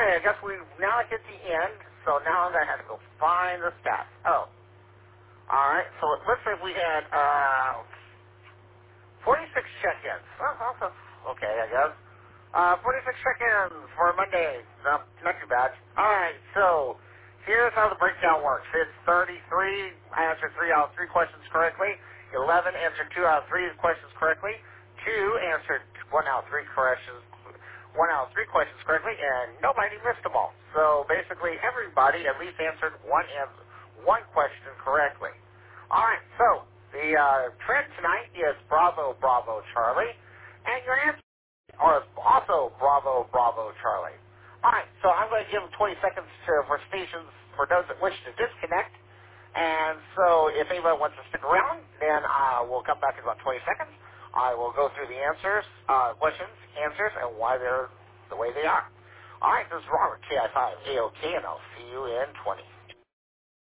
I guess we now hit the end, so now I'm going to have to go find the stats. Oh, all right. So it looks like we had 46 check-ins. Well, that's okay, I guess. 46 check-ins for Monday. No, not too bad. All right, so here's how the breakdown works. It's 33. I answered 3 out of 3 questions correctly. 11 answered 2 out of 3 questions correctly. 2 answered 1 out of 3 questions. 1 out of 3 questions correctly, and nobody missed them all. So basically, everybody at least answered one question correctly. All right, so the trend tonight is Bravo, Bravo, Charlie, and your answer are also Bravo, Bravo, Charlie. All right, so I'm going to give them 20 seconds for stations for those that wish to disconnect. And so if anybody wants to stick around, then we'll come back in about 20 seconds. I will go through the answers, questions, answers, and why they're the way they are. All right, this is Robert, KI5AOK, and I'll see you in 20.